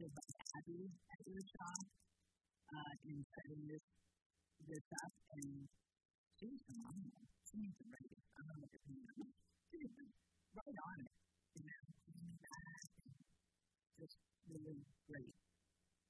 was like Abby at your shop and setting this up, and she was phenomenal. She was great. I don't know what you're thinking. She was right on it, cleaning back, and just really great.